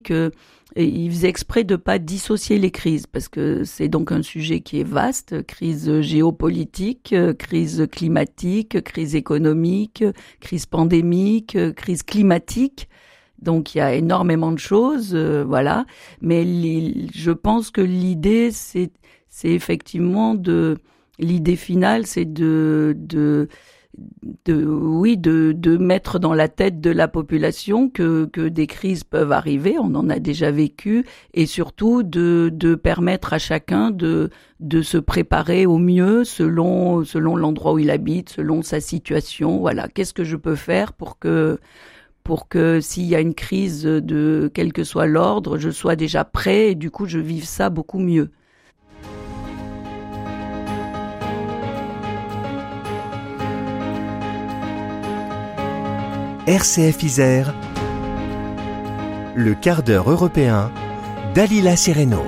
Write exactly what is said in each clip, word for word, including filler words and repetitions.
que et il faisait exprès de pas dissocier les crises parce que c'est donc un sujet qui est vaste, crise géopolitique, crise climatique, crise économique, crise pandémique, crise climatique. Donc il y a énormément de choses, euh, voilà. Mais li, je pense que l'idée c'est c'est effectivement de l'idée finale, c'est de de de oui de de mettre dans la tête de la population que que des crises peuvent arriver, on en a déjà vécu, et surtout de de permettre à chacun de de se préparer au mieux selon selon l'endroit où il habite, selon sa situation. Voilà, qu'est-ce que je peux faire pour que pour que s'il y a une crise de quel que soit l'ordre, je sois déjà prêt et du coup je vive ça beaucoup mieux. R C F Isère, le quart d'heure européen, Dalila Sereno.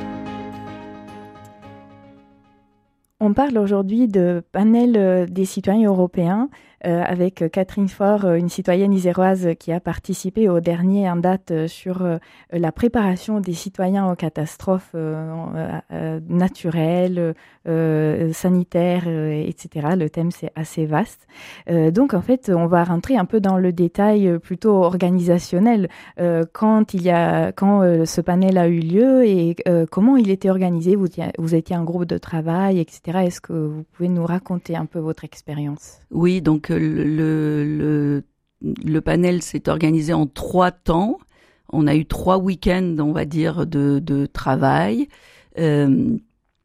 On parle aujourd'hui de panel des citoyens européens euh, avec Catherine Faure, une citoyenne iséroise qui a participé au dernier en date sur euh, la préparation des citoyens aux catastrophes euh, euh, naturelles, euh, sanitaires, euh, et cetera. Le thème, c'est assez vaste. Euh, donc, en fait, on va rentrer un peu dans le détail plutôt organisationnel. Euh, quand il y a, quand euh, ce panel a eu lieu et euh, comment il était organisé, vous, vous étiez un groupe de travail, et cetera. Est-ce que vous pouvez nous raconter un peu votre expérience ? Oui, donc le, le, le panel s'est organisé en trois temps. On a eu trois week-ends, on va dire, de, de travail. Euh,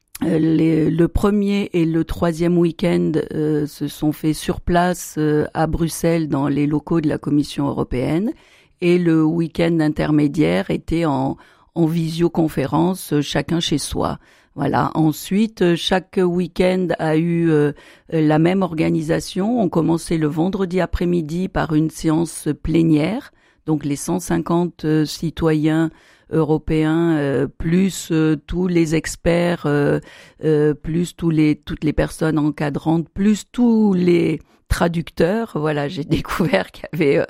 les, le premier et le troisième week-end euh, se sont faits sur place euh, à Bruxelles dans les locaux de la Commission européenne. Et le week-end intermédiaire était en, en visioconférence, euh, chacun chez soi. Voilà. Ensuite, chaque week-end a eu euh, la même organisation. On commençait le vendredi après-midi par une séance plénière. Donc les cent cinquante euh, citoyens européens, euh, plus euh, tous les experts, euh, euh, plus tous les toutes les personnes encadrantes, plus tous les traducteurs. Voilà, j'ai découvert qu'il y avait euh,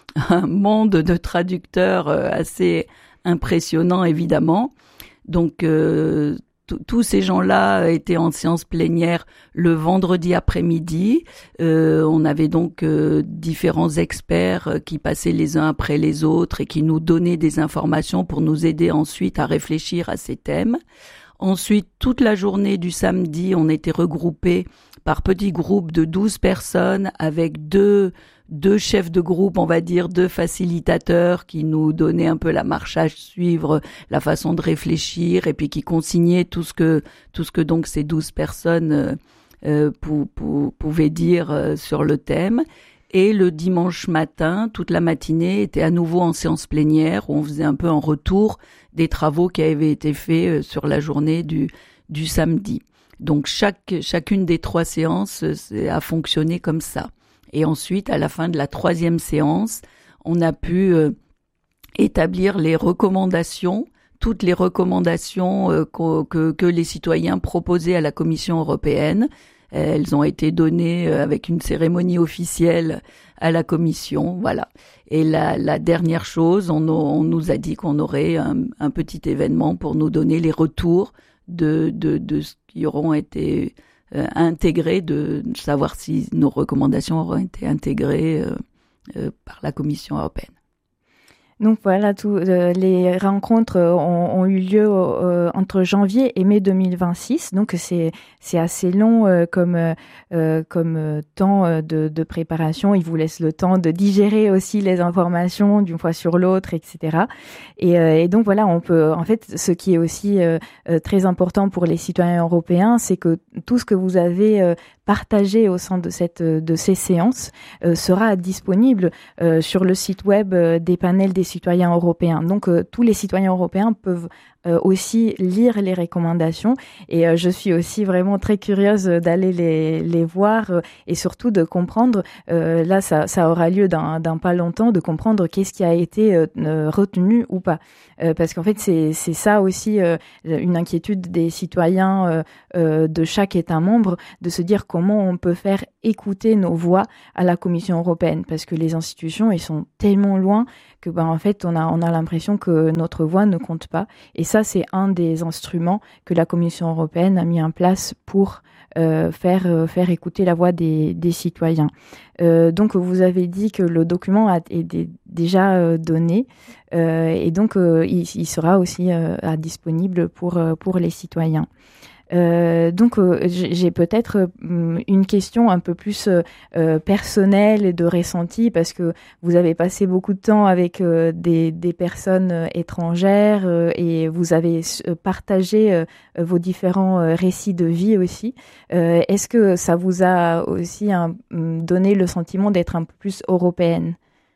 un monde de traducteurs euh, assez impressionnant, évidemment. Donc euh, tous ces gens-là étaient en séance plénière le vendredi après-midi. Euh, on avait donc euh, différents experts qui passaient les uns après les autres et qui nous donnaient des informations pour nous aider ensuite à réfléchir à ces thèmes. Ensuite, toute la journée du samedi, on était regroupés par petits groupes de douze personnes avec deux deux chefs de groupe, on va dire, deux facilitateurs qui nous donnaient un peu la marche à suivre, la façon de réfléchir et puis qui consignaient tout ce que tout ce que donc ces douze personnes euh, euh, pou, pou, pouvaient dire euh, sur le thème. Et le dimanche matin, toute la matinée était à nouveau en séance plénière où on faisait un peu un retour des travaux qui avaient été faits euh, sur la journée du du samedi. Donc chaque chacune des trois séances euh, a fonctionné comme ça. Et ensuite, à la fin de la troisième séance, on a pu euh, établir les recommandations, toutes les recommandations euh, que, que, que les citoyens proposaient à la Commission européenne. Elles ont été données euh, avec une cérémonie officielle à la Commission, voilà. Et la, la dernière chose, on, on nous a dit qu'on aurait un, un petit événement pour nous donner les retours de, de, de ce qui auront été Euh, intégrées, de savoir si nos recommandations auront été intégrées euh, euh, par la Commission européenne. Donc voilà, tout, euh, les rencontres ont, ont eu lieu euh, entre janvier et mai deux mille vingt-six. Donc c'est c'est assez long euh, comme euh, comme temps de, de préparation. Il vous laisse le temps de digérer aussi les informations d'une fois sur l'autre, et cetera. Et, euh, et donc voilà, on peut en fait ce qui est aussi euh, très important pour les citoyens européens, c'est que tout ce que vous avez euh, partagé au sein de cette de ces séances euh, sera disponible euh, sur le site web euh, des panels des citoyens européens. Donc euh, tous les citoyens européens peuvent euh, aussi lire les recommandations et euh, je suis aussi vraiment très curieuse d'aller les les voir euh, et surtout de comprendre euh, là ça ça aura lieu dans dans pas longtemps, de comprendre qu'est-ce qui a été euh, retenu ou pas euh, parce qu'en fait c'est c'est ça aussi euh, une inquiétude des citoyens euh, euh, de chaque État membre, de se dire comment on peut faire écouter nos voix à la Commission européenne, parce que les institutions, ils sont tellement loin que ben en fait on a on a l'impression que notre voix ne compte pas. Et ça, c'est un des instruments que la Commission européenne a mis en place pour euh, faire euh, faire écouter la voix des des citoyens. Euh, donc vous avez dit que le document a été déjà euh, donné euh, et donc euh, il, il sera aussi euh, disponible pour euh, pour les citoyens. Euh, donc euh, j'ai peut-être euh, une question un peu plus euh, personnelle et de ressenti, parce que vous avez passé beaucoup de temps avec euh, des, des personnes euh, étrangères euh, et vous avez euh, partagé euh, vos différents euh, récits de vie aussi. Euh, est-ce que ça vous a aussi hein, donné le sentiment d'être un peu plus européenne ?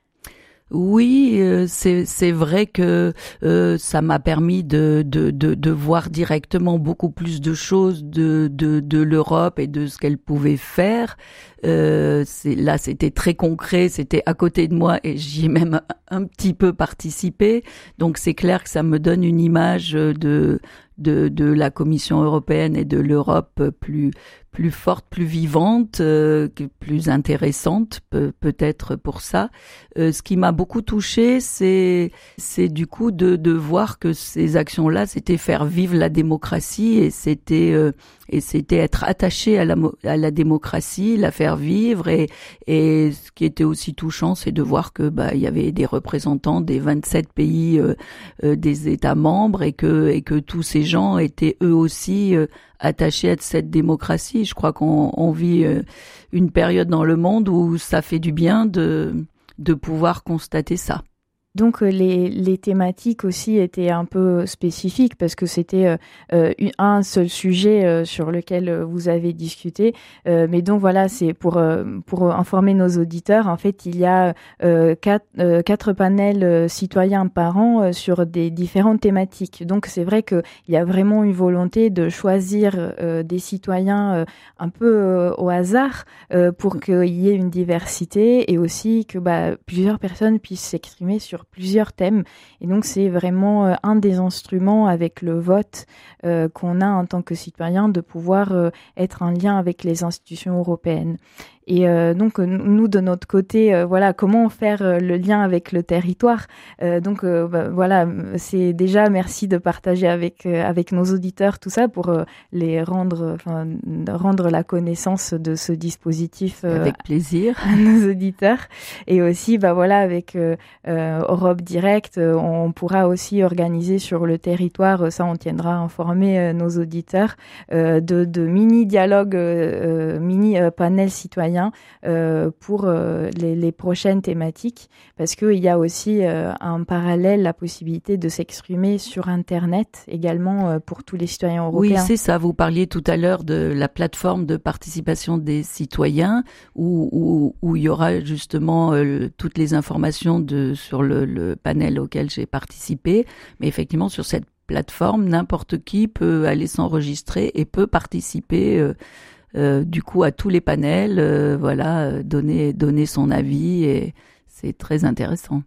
Oui, euh, c'est c'est vrai que euh, ça m'a permis de, de de de voir directement beaucoup plus de choses de de de l'Europe et de ce qu'elle pouvait faire. Euh, c'est là, c'était très concret, c'était à côté de moi et j'y ai même un petit peu participé. Donc c'est clair que ça me donne une image de de de la Commission européenne et de l'Europe plus plus forte, plus vivante, euh, plus intéressante, peut, peut-être pour ça. Euh, ce qui m'a beaucoup touchée, c'est c'est du coup de de voir que ces actions-là, c'était faire vivre la démocratie et c'était euh, et c'était être attaché à la à la démocratie, la faire vivre et et ce qui était aussi touchant, c'est de voir que bah il y avait des représentants des vingt-sept pays euh, euh, des États membres et que et que tous ces gens étaient eux aussi euh, attachés à cette démocratie. Je crois qu'on on vit euh, une période dans le monde où ça fait du bien de de pouvoir constater ça. Donc les, les thématiques aussi étaient un peu spécifiques parce que c'était euh, un seul sujet euh, sur lequel vous avez discuté. Euh, mais donc voilà, c'est pour euh, pour informer nos auditeurs. En fait, il y a euh, quatre, euh, quatre panels euh, citoyens par an euh, sur des différentes thématiques. Donc c'est vrai que il y a vraiment une volonté de choisir euh, des citoyens euh, un peu euh, au hasard euh, pour qu'il y ait une diversité et aussi que bah, plusieurs personnes puissent s'exprimer sur plusieurs thèmes. Et donc, c'est vraiment euh, un des instruments avec le vote euh, qu'on a en tant que citoyen de pouvoir euh, être en lien avec les institutions européennes. Et euh, donc, nous, de notre côté, euh, voilà, comment faire euh, le lien avec le territoire. Euh, donc, euh, bah, voilà, c'est déjà merci de partager avec euh, avec nos auditeurs tout ça pour euh, les rendre, enfin, rendre la connaissance de ce dispositif euh, avec plaisir à nos auditeurs. Et aussi, bah voilà, avec euh, euh, Europe Direct, euh, on pourra aussi organiser sur le territoire, ça, on tiendra à informer euh, nos auditeurs euh, de, de mini dialogues, euh, mini euh, panels citoyens. Euh, pour euh, les, les prochaines thématiques, parce qu'il y a aussi euh, en parallèle la possibilité de s'exprimer sur Internet également euh, pour tous les citoyens européens. Oui, c'est ça. Vous parliez tout à l'heure de la plateforme de participation des citoyens où, où, où il y aura justement euh, toutes les informations de, sur le, le panel auquel j'ai participé. Mais effectivement, sur cette plateforme, n'importe qui peut aller s'enregistrer et peut participer euh, Euh, du coup à tous les panels, euh, voilà, euh, donner donner son avis et c'est très intéressant.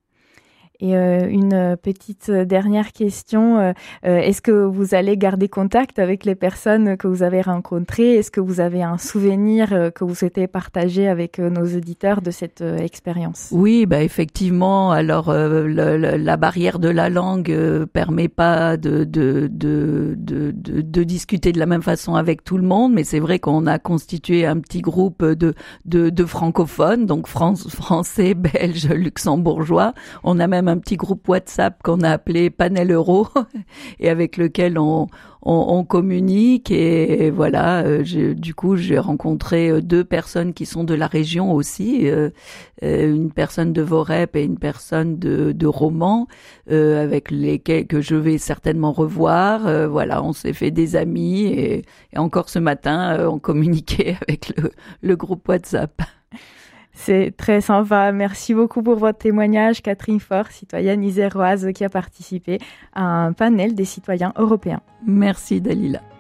Et euh, une petite dernière question, euh, est-ce que vous allez garder contact avec les personnes que vous avez rencontrées? Est-ce que vous avez un souvenir que vous souhaitez partager avec nos auditeurs de cette euh, expérience? Oui, bah effectivement. Alors euh, le, le, la barrière de la langue euh, permet pas de de, de de de de discuter de la même façon avec tout le monde, mais c'est vrai qu'on a constitué un petit groupe de de, de francophones, donc France, français, belges, luxembourgeois. On a même un petit groupe WhatsApp qu'on a appelé Panel Euro et avec lequel on, on, on communique et voilà. Euh, j'ai, du coup, j'ai rencontré deux personnes qui sont de la région aussi, euh, une personne de Vorep et une personne de, de Romans, euh, avec lesquels que je vais certainement revoir. Euh, voilà, on s'est fait des amis et, et encore ce matin, euh, on communiquait avec le, le groupe WhatsApp. C'est très sympa. Merci beaucoup pour votre témoignage, Catherine Faure, citoyenne iséroise qui a participé à un panel des citoyens européens. Merci Dalila.